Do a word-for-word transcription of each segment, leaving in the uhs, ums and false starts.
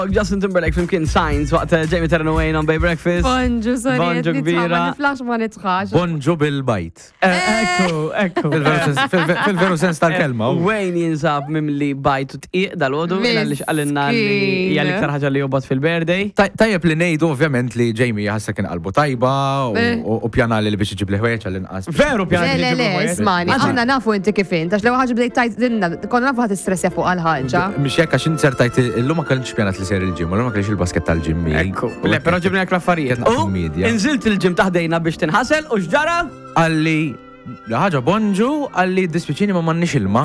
Justin Timberlake flimkien Signs waqt Jamie Terran Wayne on Bay Breakfast. Bonġu, sorry. Bonġu kbira. Niflax ma nitħax. Bonġu bil-bajt. Ekku, ekku. Fil-veru sens tal-kelma. Wayne jinsab mimli bajt u tqiq dal-għodu għalix għalinna li jgħal iktar ħagġa li jobot fil-birthday. Tajjeb li nejdu ovvjament li Jamie jħassa kien qalbu tajba u pjanali li biex iġib liħweċ għall-inqas. Veru pjanali Le, le, le, ismani, aħna nafu inti kifin, tax lew ħagġa bdejt tajt dinna, konna nafu ħat istressja fuq għal-ħagġa. Mux jekk għax insertajt il-lum ma kellix pjanat li ser il-ġim, u l-lum ma kellix il-basket tal-ġimmi. Ekku. Le, pero ġibni għak l-affarijiet. U inżilt il-ġim taħdejna biex tinħasel u xġara? Għalli, ħaġa bonġu, għalli dispiċini ma mannix ilma.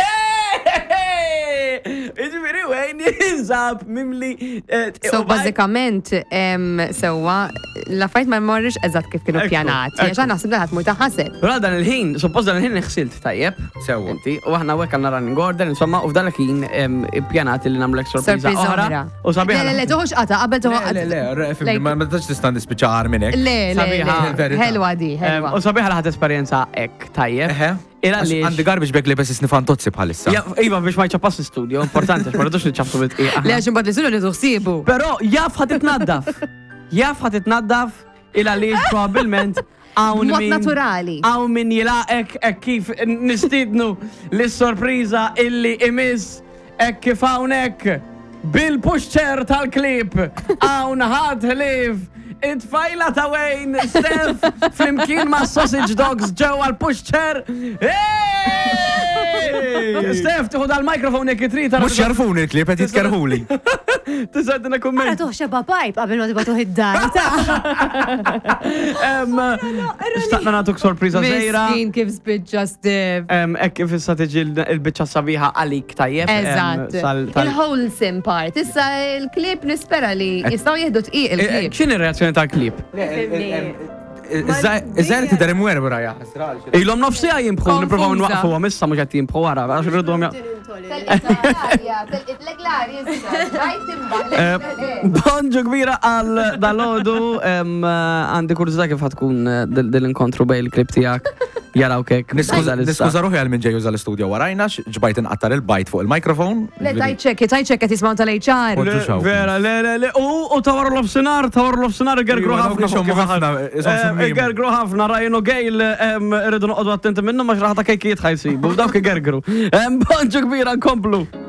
Iġviri Wayne jinsab mimli. So, bazzikament, sewa, l-affarijiet ma jmorrix eżatt kif kienu pjanati. Għaxan naħseb daħat mujta ħaseb. Però dan il-ħin, suppost dan il-ħin nħsilt tajjeb. Sewa. Inti, u aħna wek għanna running order, insomma, u f'dan il-ħin pjanati li namlek sorpriza oħra. U sabiħa. Le, le, le, toħux għata, qabel toħux Le, le, le, ma taċ tistan nispiċa minnek. Le, le, helwa di, helwa. U sabiħa laħat esperienza ek tajjeb. Għandi garbix bek li bes isnifan tozzi bħalissa. Iva biex ma jċapas l-studio, importanti, ma rridux li ċabtu bit-qiqa. Le, għaxin bad li sulu nituħsibu. Pero jaf ħat itnaddaf. Jaf ħat itnaddaf ila li probabilment għawn Mod min. naturali. Għawn min jilaqek ek kif nistidnu l-sorpriza illi imis ek kif għawnek bil-pushċer tal-klip għawn ħad ħlif it-fajla ta' Wayne Steph flimkien ma' Sausage Dogs ġew għal-pushċer. Steph, tuħu dal-mikrofon jek it-trita. Mux jarfuni il-klip, għet jitkerħuli. Tisaddina Għara kumment. tuħxa babajb qabel ma tibatu id-dar, ta' Staqna natuk sorpriza zejra. Miskin kif spiċċa Steph. Ek kif issa tiġi il-bicċa sabiħa għalik tajjeb. Eżatt. Il-wholesome part. Issa il-klip nispera li jistaw jihdu tqiq il-klip. X'inhi ir-reazzjoni tal-klip? Iżżajr ti darim werbu raja. Ilhom nofsija jimbħu, nippruvaw nwaqfu għam issa mhux qed jimbħu wara, għax irridhom Bonġu kbira għal dal-ħodu, għandi kurzita kif ħatkun dil-inkontru bej il-klip tijak, jaraw kek. Niskuza ruħi għal minn ġeju zal-studio warajna, ġbajt inqattar il-bajt fuq il-mikrofon. Le, tajċekki, tajċekki tismaw tal-ħar. Vera, le, le, le, u tawar l-ofsinar, tawar l-ofsinar, gergru ħafna. Gergru ħafna, rajnu gejl, rridu noqdu attenti minnu, maċ raħta kejkiet ħajsibu, dawk gergru. Bonġu kbira, nkomplu.